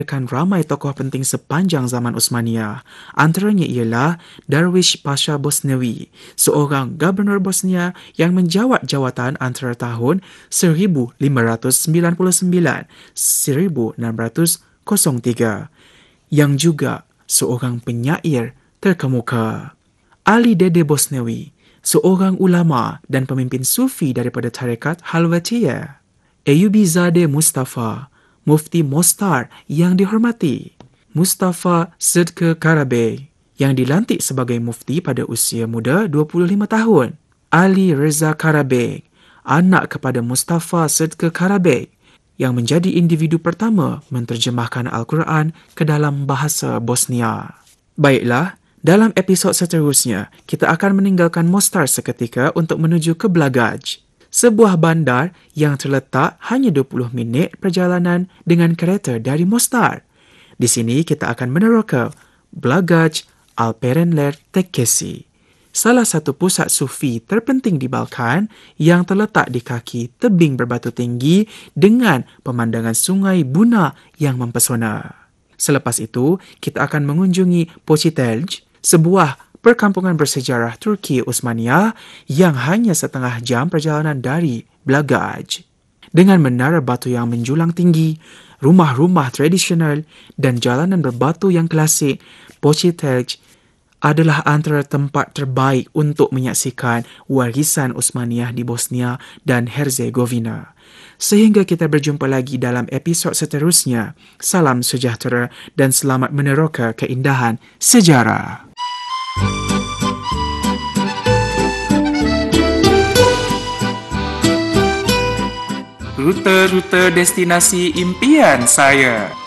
ramai tokoh penting sepanjang zaman Uthmaniyah. Antaranya ialah Darwish Pasha Bosniawi, seorang gubernur Bosnia yang menjawat jawatan antara tahun 1599-1603, yang juga seorang penyair terkemuka. Ali Dede Bosniawi, seorang ulama dan pemimpin sufi daripada tarekat Halwatiyah. Eyyubizadeh Mustafa, Mufti Mostar yang dihormati. Mustafa Sıtkı Karabey, yang dilantik sebagai mufti pada usia muda 25 tahun. Ali Reza Karabey, anak kepada Mustafa Sıtkı Karabey, yang menjadi individu pertama menterjemahkan Al-Quran ke dalam bahasa Bosnia. Baiklah, dalam episod seterusnya, kita akan meninggalkan Mostar seketika untuk menuju ke Blagaj, sebuah bandar yang terletak hanya 20 minit perjalanan dengan kereta dari Mostar. Di sini kita akan meneroka Blagaj Alperenler Tekkesi, salah satu pusat sufi terpenting di Balkan yang terletak di kaki tebing berbatu tinggi dengan pemandangan sungai Buna yang mempesona. Selepas itu, kita akan mengunjungi Poçitelj, sebuah perkampungan bersejarah Turki Uthmaniyah yang hanya setengah jam perjalanan dari Blagaj. Dengan menara batu yang menjulang tinggi, rumah-rumah tradisional dan jalanan berbatu yang klasik, Poçitelj adalah antara tempat terbaik untuk menyaksikan warisan Uthmaniyah di Bosnia dan Herzegovina. Sehingga kita berjumpa lagi dalam episod seterusnya. Salam sejahtera dan selamat meneroka keindahan sejarah. Rute-rute destinasi impian saya.